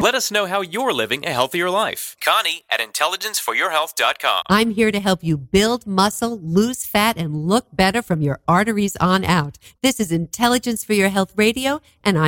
Let us know how you're living a healthier life. Connie at intelligenceforyourhealth.com. I'm here to help you build muscle, lose fat, and look better from your arteries on out. This is Intelligence for Your Health Radio, and I'm